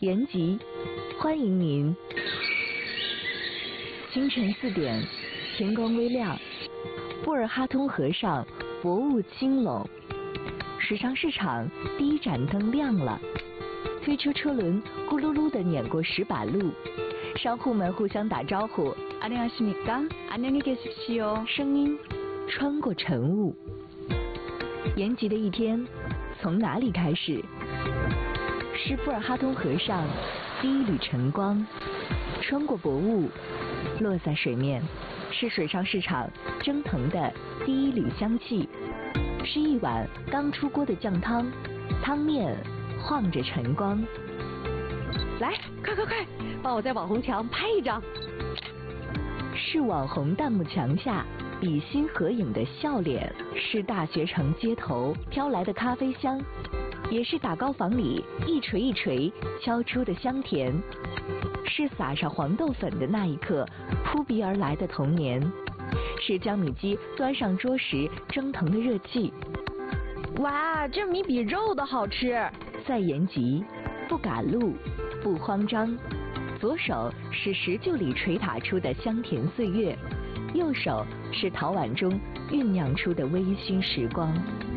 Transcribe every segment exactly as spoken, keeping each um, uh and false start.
延吉，欢迎您。清晨四点，天光微亮，布尔哈通河上薄雾轻拢，水上市场第一盏灯亮了，推车车轮咕噜噜地碾过石板路，商户们互相打招呼。안녕하십니까？안녕히계십시오。声音穿过晨雾。延吉的一天从哪里开始？是布尔哈通河上第一缕晨光，穿过薄雾，落在水面；是水上市场蒸腾的第一缕香气；是一碗刚出锅的酱汤，汤面晃着晨光。来，快快快，帮我在网红墙拍一张。是网红弹幕墙下比心合影的笑脸，是大学城街头飘来的咖啡香，也是打糕房里一锤一锤敲出的香甜，是撒上黄豆粉的那一刻扑鼻而来的童年，是江米鸡端上桌时蒸腾的热气。 哇，这米比肉的好吃！ 在延吉，不赶路，不慌张。左手是石臼里捶打出的香甜岁月，右手是陶碗中酝酿出的微醺时光。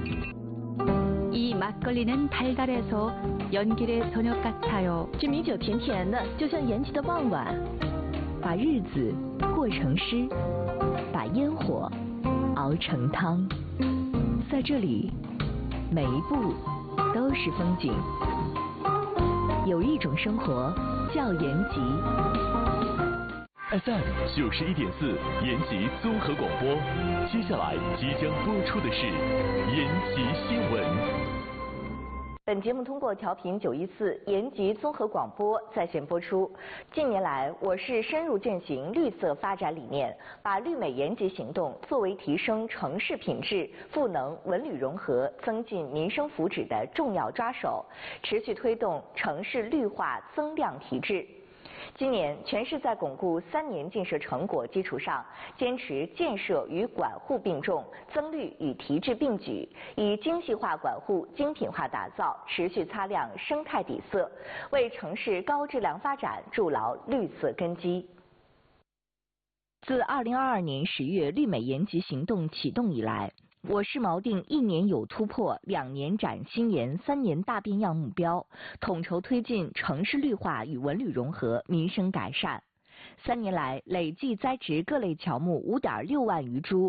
이 막걸리는 달달해서 연길의 저녁 같아요。 这米酒甜甜的，就像延吉的傍晚。把日子过成诗，把烟火熬成汤。在这里，每一步都是风景。有一种生活叫延吉。 F M 九十一点四，延吉综合广播。接下来即将播出的是延吉新闻。 本节目通过调频九一四延吉综合广播在线播出。近年来，我市深入践行绿色发展理念，把绿美延吉行动作为提升城市品质、赋能文旅融合、增进民生福祉的重要抓手，持续推动城市绿化增量提质。今年，全市在巩固三年建设成果基础上，坚持建设与管护并重，增绿与提质并举，以精细化管护、精品化打造，持续擦亮生态底色，为城市高质量发展筑牢绿色根基。自二零二二年十月绿美延吉行动启动以来，我市锚定一年有突破、两年展新颜、三年大变样目标，统筹推进城市绿化与文旅融合、民生改善。三年来，累计栽植各类乔木五点六万余株。